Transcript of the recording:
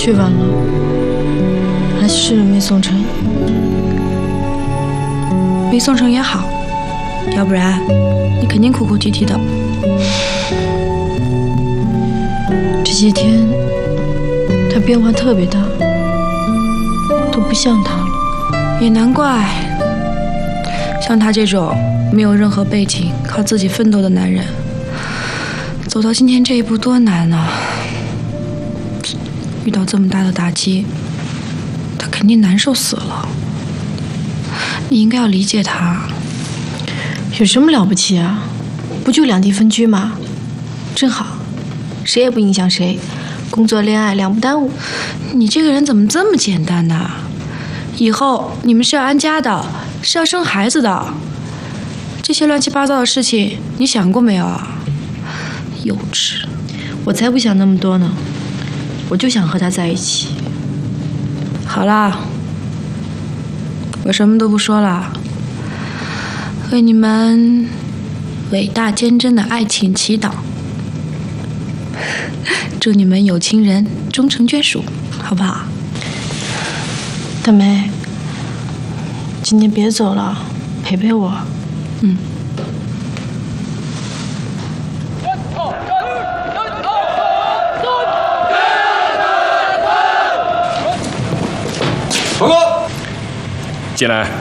去晚了，还是没送成。 没送成也好，要不然你肯定哭哭啼啼的。 这些天他变化特别大，都不像他了。 也难怪，像他这种没有任何背景、靠自己奋斗的男人，走到今天这一步多难啊！遇到这么大的打击，他肯定难受死了。你应该要理解他。 有什么了不起啊？不就两地分居吗？正好，谁也不影响谁，工作恋爱两不耽误。 你这个人怎么这么简单呢？以后你们是要安家的，是要生孩子的，这些乱七八糟的事情你想过没有啊？幼稚！ 我才不想那么多呢，我就想和他在一起。 好啦，我什么都不说了，为你们伟大坚贞的爱情祈祷，祝你们有情人终成眷属，好不好？ 大梅，今天别走了，陪陪我。 报告， 进来。